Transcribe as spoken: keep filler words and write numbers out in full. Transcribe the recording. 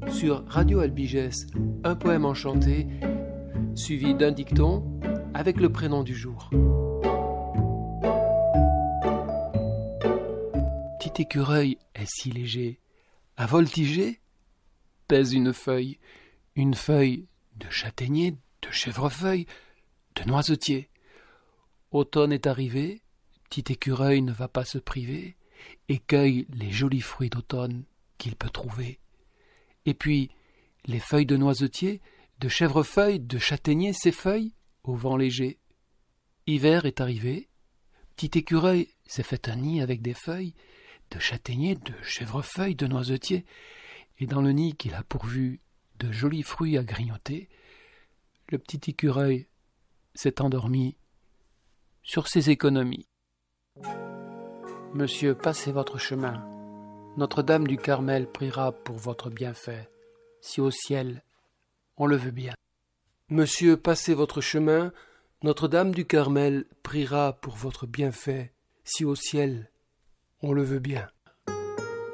sur Radio Albiges, un poème enchanté, suivi d'un dicton avec le prénom du jour. Petit écureuil est si léger, à voltiger, pèse une feuille, une feuille de châtaignier, de chèvrefeuille, de noisetier. Automne est arrivé, petit écureuil ne va pas se priver et cueille les jolis fruits d'automne qu'il peut trouver. Et puis, les feuilles de noisetier, de chèvrefeuille, de châtaignier, ces feuilles au vent léger. Hiver est arrivé, petit écureuil s'est fait un nid avec des feuilles de châtaignier, de chèvrefeuille, de noisetier, et dans le nid qu'il a pourvu de jolis fruits à grignoter, le petit écureuil s'est endormi sur ses économies. Monsieur, passez votre chemin. Notre-Dame du Carmel priera pour votre bienfait, si au ciel on le veut bien. Monsieur, passez votre chemin. Notre-Dame du Carmel priera pour votre bienfait, si au ciel on le veut bien.